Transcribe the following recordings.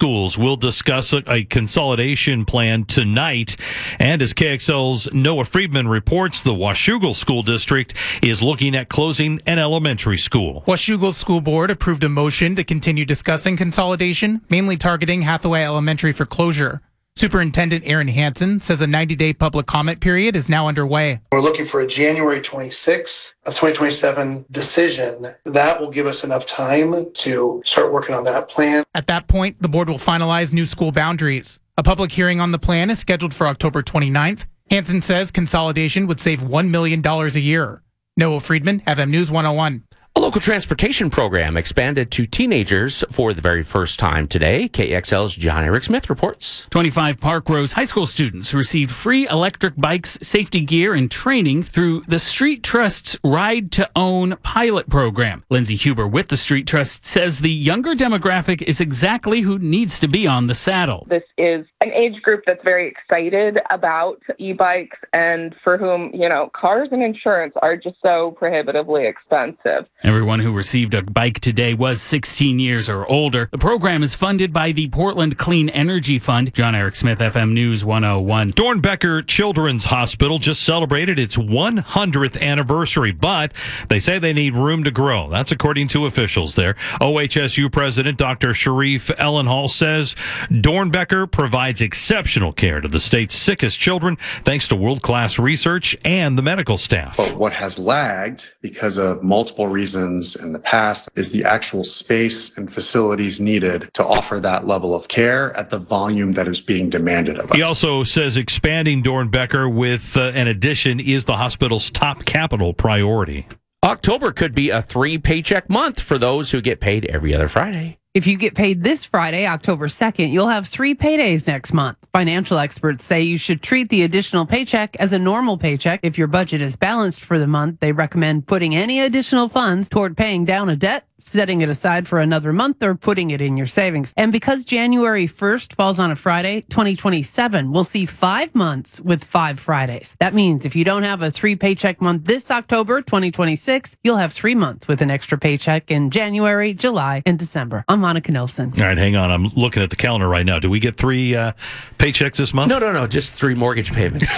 schools will discuss a consolidation plan tonight. And as KXL's Noah Friedman reports, the Washougal School District is looking at closing an elementary school. Washougal School Board approved a motion to continue discussing consolidation, mainly targeting Hathaway Elementary for closure. Superintendent Aaron Hansen says a 90-day public comment period is now underway. We're looking for a January 26th of 2027 decision. That will give us enough time to start working on that plan. At that point, the board will finalize new school boundaries. A public hearing on the plan is scheduled for October 29th. Hansen says consolidation would save $1 million a year. Noah Friedman, FM News 101. A local transportation program expanded to teenagers for the very first time today. KXL's John Eric Smith reports. 25 Park Rose High School students received free electric bikes, safety gear, and training through the Street Trust's Ride to Own pilot program. Lindsay Huber with the Street Trust says the younger demographic is exactly who needs to be on the saddle. This is an age group that's very excited about e-bikes and for whom, cars and insurance are just so prohibitively expensive. Everyone who received a bike today was 16 years or older. The program is funded by the Portland Clean Energy Fund. John Eric Smith, FM News 101. Dornbecker Children's Hospital just celebrated its 100th anniversary, but they say they need room to grow. That's according to officials there. OHSU President Dr. Sharif Ellenhall says Dornbecker provides exceptional care to the state's sickest children thanks to world-class research and the medical staff. But what has lagged because of multiple reasons in the past is the actual space and facilities needed to offer that level of care at the volume that is being demanded of us. He also says expanding Dornbecker with an addition is the hospital's top capital priority. October could be a 3-paycheck month for those who get paid every other Friday. If you get paid this Friday, October 2nd, you'll have 3 paydays next month. Financial experts say you should treat the additional paycheck as a normal paycheck. If your budget is balanced for the month, they recommend putting any additional funds toward paying down a debt, setting it aside for another month, or putting it in your savings. And because January 1st falls on a Friday, 2027 will see 5 months with 5 Fridays. That means if you don't have a 3-paycheck month this October, 2026, you'll have 3 months with an extra paycheck in January, July, and December. I'm Monica Nelson. All right, hang on. I'm looking at the calendar right now. Do we get 3 paychecks this month? No. Just 3 mortgage payments.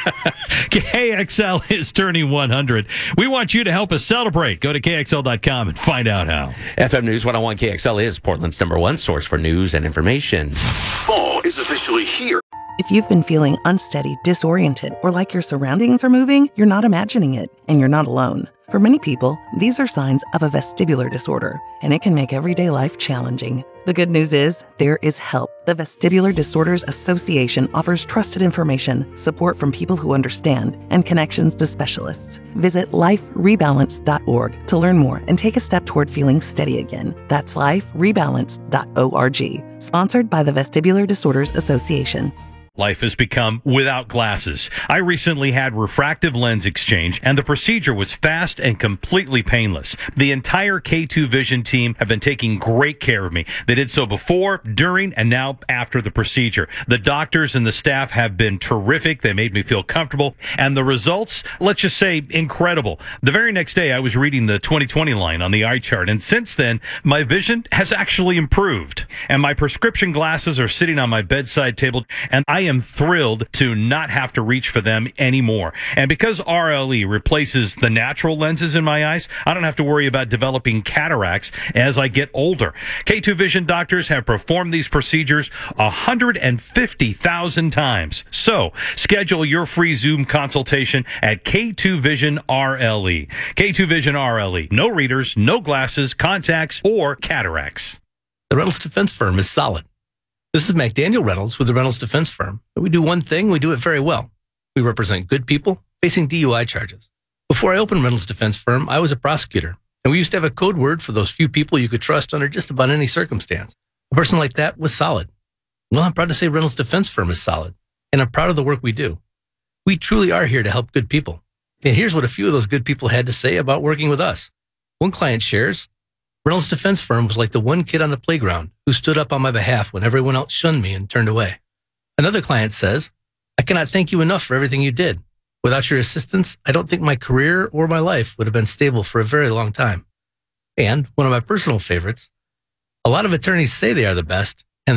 KXL is turning 100. We want you to help us celebrate. Go to KXL.com and find out how. FM News 101 KXL is Portland's #1 source for news and information. Fall is officially here. If you've been feeling unsteady, disoriented, or like your surroundings are moving, you're not imagining it, and you're not alone. For many people, these are signs of a vestibular disorder, and it can make everyday life challenging. The good news is, there is help. The Vestibular Disorders Association offers trusted information, support from people who understand, and connections to specialists. Visit liferebalance.org to learn more and take a step toward feeling steady again. That's liferebalance.org. Sponsored by the Vestibular Disorders Association. Life has become without glasses. I recently had refractive lens exchange, and the procedure was fast and completely painless. The entire K2 Vision team have been taking great care of me. They did so before, during, and now after the procedure. The doctors and the staff have been terrific. They made me feel comfortable, and the results, let's just say, incredible. The very next day, I was reading the 20/20 line on the eye chart, and since then, my vision has actually improved. And my prescription glasses are sitting on my bedside table, and I am thrilled to not have to reach for them anymore. And because RLE replaces the natural lenses in my eyes, I don't have to worry about developing cataracts as I get older. K2 Vision doctors have performed these procedures 150,000 times. So, schedule your free Zoom consultation at K2 Vision RLE. K2 Vision RLE. No readers, no glasses, contacts, or cataracts. The Reynolds Defense Firm is solid. This is McDaniel Reynolds with the Reynolds Defense Firm. We do one thing, we do it very well. We represent good people facing DUI charges. Before I opened Reynolds Defense Firm, I was a prosecutor, and we used to have a code word for those few people you could trust under just about any circumstance. A person like that was solid. Well, I'm proud to say Reynolds Defense Firm is solid, and I'm proud of the work we do. We truly are here to help good people. And here's what a few of those good people had to say about working with us. One client shares, Reynolds Defense Firm was like the one kid on the playground who stood up on my behalf when everyone else shunned me and turned away. Another client says, I cannot thank you enough for everything you did. Without your assistance, I don't think my career or my life would have been stable for a very long time. And one of my personal favorites, a lot of attorneys say they are the best,